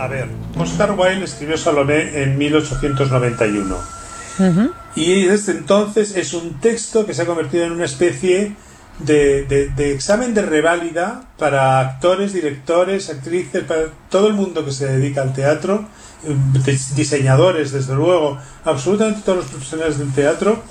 A ver, Oscar Wilde escribió Salomé en 1891. Y desde entonces es un texto que se ha convertido en una especie de examen de reválida para actores, directores, actrices, para todo el mundo que se dedica al teatro, diseñadores, desde luego, absolutamente todos los profesionales del teatro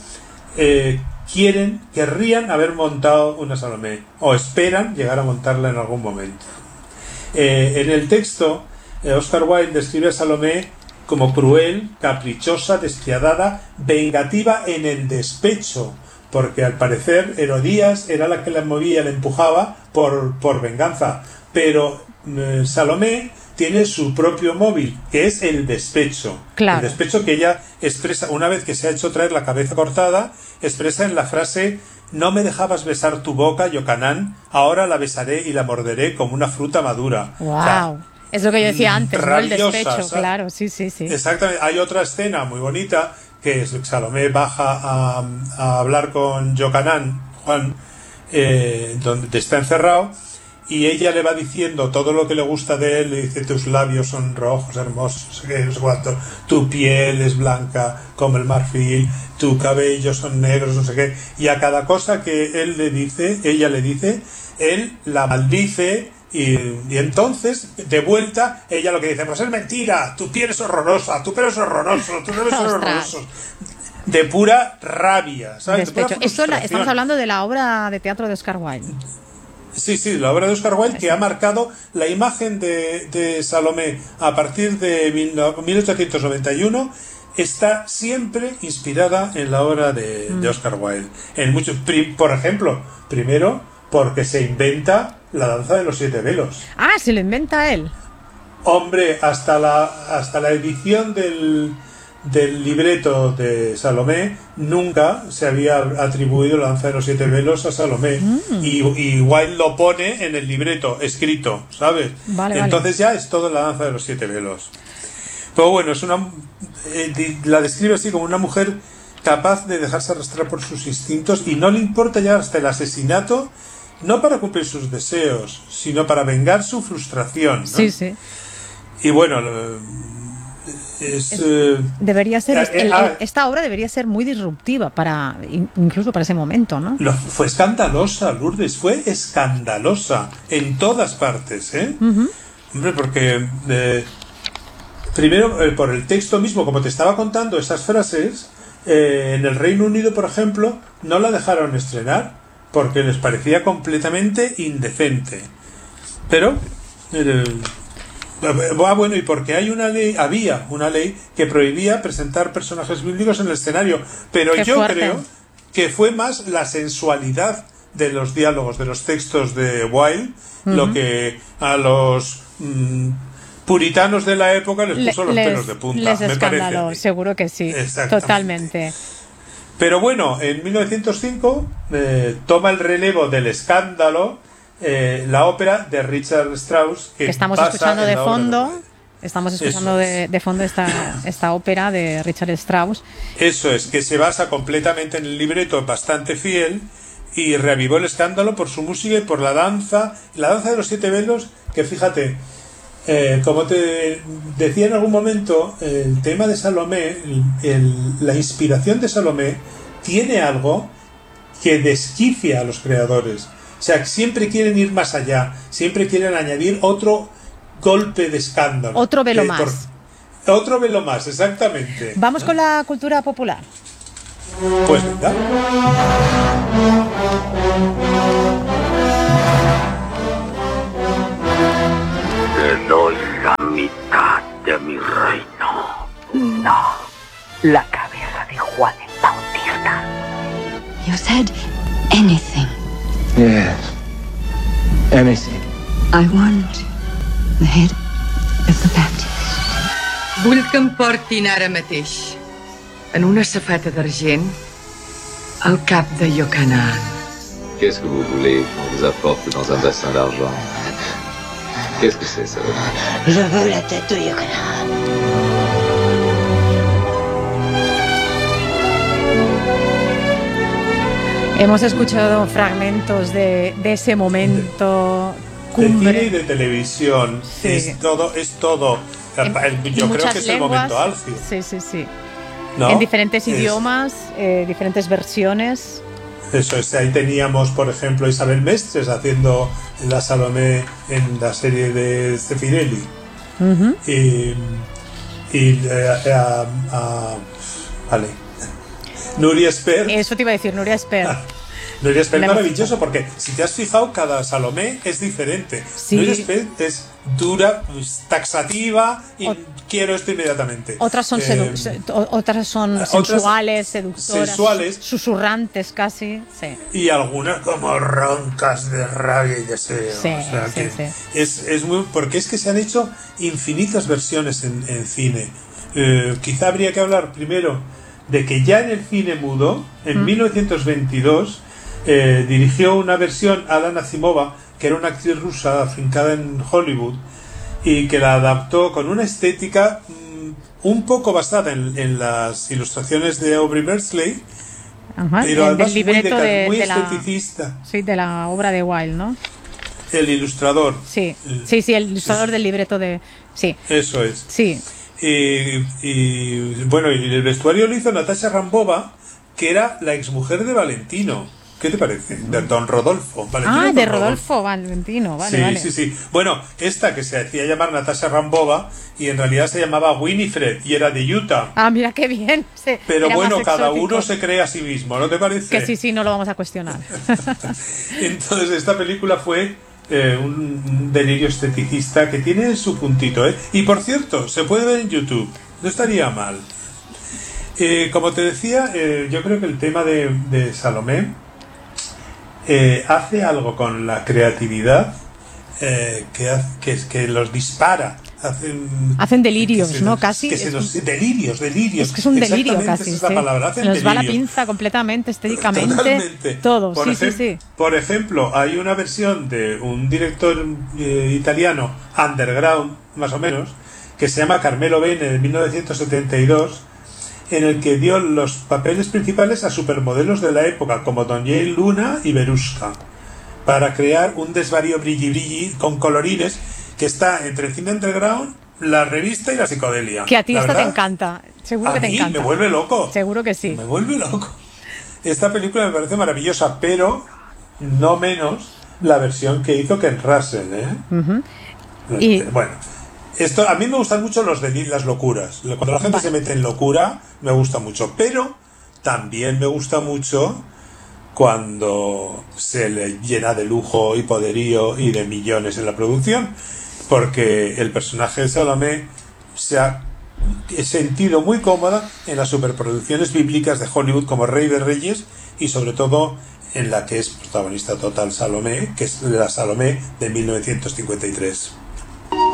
querrían haber montado una Salomé, o esperan llegar a montarla en algún momento. En el texto, Oscar Wilde describe a Salomé como cruel, caprichosa, despiadada, vengativa en el despecho, porque al parecer Herodías era la que la movía, la empujaba por venganza, pero Salomé tiene su propio móvil, que es el despecho. Claro. El despecho que ella expresa, una vez que se ha hecho traer la cabeza cortada, expresa en la frase: no me dejabas besar tu boca, Yocanán, ahora la besaré y la morderé como una fruta madura. ¡Wow! O sea, es lo que yo decía antes, rabiosa, ¿no? El despecho, ¿sabes? claro, sí. Exactamente. Hay otra escena muy bonita, que es Salomé baja a hablar con Yocanán, Juan, donde está encerrado, y ella le va diciendo todo lo que le gusta de él. Le dice: tus labios son rojos, hermosos, no sé qué, no sé cuánto, tu piel es blanca como el marfil, tu cabello son negros, no sé qué, y a cada cosa que él le dice, ella le dice, él la maldice. Y entonces, de vuelta, ella lo que dice: pues es mentira, tu piel es horrorosa, tu pelo es horroroso, tus labios son horrorosos. De pura rabia, ¿sabes? Despecho. Estamos hablando de la obra de teatro de Oscar Wilde. Sí, la obra de Oscar Wilde, que ha marcado la imagen de Salomé a partir de 1891, está siempre inspirada en la obra de Oscar Wilde. Por ejemplo, primero, porque se inventa la danza de los 7 velos. Ah, se lo inventa él. Hombre, hasta la edición del libreto de Salomé nunca se había atribuido la danza de los 7 velos a Salomé. Y Wilde lo pone en el libreto escrito, ¿sabes? Entonces ya es todo la danza de los 7 velos. Pero bueno, la describe así como una mujer capaz de dejarse arrastrar por sus instintos y no le importa ya hasta el asesinato, no para cumplir sus deseos, sino para vengar su frustración, ¿no? Sí. Y bueno, debería ser esta obra debería ser muy disruptiva incluso para ese momento, ¿no? Fue escandalosa, Lourdes, fue escandalosa en todas partes, ¿eh? Hombre, porque primero por el texto mismo, como te estaba contando esas frases, en el Reino Unido, por ejemplo, no la dejaron estrenar porque les parecía completamente indecente. Pero bueno, y porque había una ley que prohibía presentar personajes bíblicos en el escenario, pero yo creo que fue más la sensualidad de los diálogos, de los textos de Wilde, lo que a los puritanos de la época les puso los pelos de punta, les escandaló, seguro que sí, totalmente. Pero bueno, en 1905 toma el relevo del escándalo la ópera de Richard Strauss, que estamos escuchando de fondo. Estamos escuchando de fondo esta ópera de Richard Strauss. Eso es, que se basa completamente en el libreto, bastante fiel, y reavivó el escándalo por su música y por la danza de los 7 velos, que fíjate, como te decía en algún momento, el tema de Salomé, la inspiración de Salomé tiene algo que desquicia a los creadores. O sea, siempre quieren ir más allá, siempre quieren añadir otro golpe de escándalo. Otro velo más. Otro velo más, exactamente. Vamos con la cultura popular. Pues venga. Te doy la mitad de mi reino. No, la cabeza de Juan el Bautista. You said anything. Yes, anything. I want the head of the Baptist. Vull que em portin ara mateix, en una safata d'argent, al cap de Yocanaan. Qu'est-ce que vous voulez qu'on vous apporte dans un bassin d'argent? Qu'est-ce que c'est, ça? Je veux la tête de Yocanaan. Hemos escuchado fragmentos de ese momento cumbre. De cine y de televisión. Sí. Es todo. Yo creo que es el momento álgido. Sí. ¿No? En diferentes idiomas, diferentes versiones. Eso es, ahí teníamos, por ejemplo, a Isabel Mestres haciendo la Salomé en la serie de Zeffirelli. Uh-huh. Vale. Nuria Espert. Eso te iba a decir, Nuria Espert. Nuria Espert maravilloso, porque si te has fijado, cada Salomé es diferente. Sí. Nuria Espert es dura, taxativa y quiero esto inmediatamente. Otras son sensuales, seductoras, sensuales, susurrantes casi, sí. Y algunas como roncas de rabia y deseo. Sí, o sea, sí, que sí. Es muy, porque es que se han hecho infinitas versiones en cine. Quizá habría que hablar primero de que ya en el cine mudo, en 1922, dirigió una versión Alan Azimova, que era una actriz rusa afincada en Hollywood, y que la adaptó con una estética un poco basada en las ilustraciones de Aubrey Beardsley, pero además del libreto muy de esteticista. Sí, de la obra de Wilde, ¿no? El ilustrador. Sí, el ilustrador del libreto de... Sí. Eso es. Sí. Y bueno, y el vestuario lo hizo Natasha Rambova, que era la exmujer de Valentino. ¿Qué te parece? De Don Rodolfo. Valentino de Rodolfo Valentino, vale. Sí. Bueno, esta que se hacía llamar Natasha Rambova y en realidad se llamaba Winifred y era de Utah. Ah, mira qué bien. Pero bueno, cada uno se cree a sí mismo, ¿no te parece? Que sí, no lo vamos a cuestionar. Entonces esta película fue un delirio esteticista que tiene su puntito, ¿eh? Y por cierto, se puede ver en YouTube, no estaría mal. Como te decía, yo creo que el tema de Salomé hace algo con la creatividad que los dispara. Hacen delirios, ¿no? Casi. Delirios. Es que es un delirio casi. Esa es la palabra. Se nos va la pinza completamente, estéticamente. Totalmente. Todo, sí. Por ejemplo, hay una versión de un director italiano, underground, más o menos, que se llama Carmelo Bene, de 1972, en el que dio los papeles principales a supermodelos de la época, como Don Jane Luna y Veruska, para crear un desvarío brilli con colorines que está entre el cine underground, la revista y la psicodelia. Que a ti esta te encanta, seguro que te encanta. Me vuelve loco. Seguro que sí. Me vuelve loco. Esta película me parece maravillosa, pero no menos la versión que hizo Ken Russell, ¿eh? Uh-huh. Bueno, esto, a mí me gustan mucho las locuras. Cuando la gente se mete en locura, me gusta mucho. Pero también me gusta mucho cuando se le llena de lujo y poderío y de millones en la producción. Porque el personaje de Salomé se ha sentido muy cómoda en las superproducciones bíblicas de Hollywood como Rey de Reyes y sobre todo en la que es protagonista total Salomé, que es la Salomé de 1953.